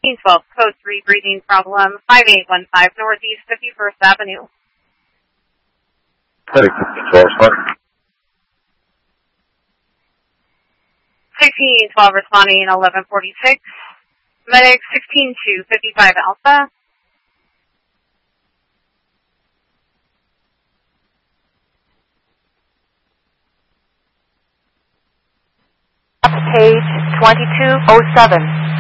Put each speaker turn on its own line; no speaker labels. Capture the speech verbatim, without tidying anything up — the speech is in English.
sixteen twelve, code three, breathing problem, five eight one five Northeast fifty-first Avenue.
Medic sixteen twelve, responding.
sixteen twelve responding eleven forty-six. Medic sixteen two fifty-five Alpha.
Page twenty-two oh seven.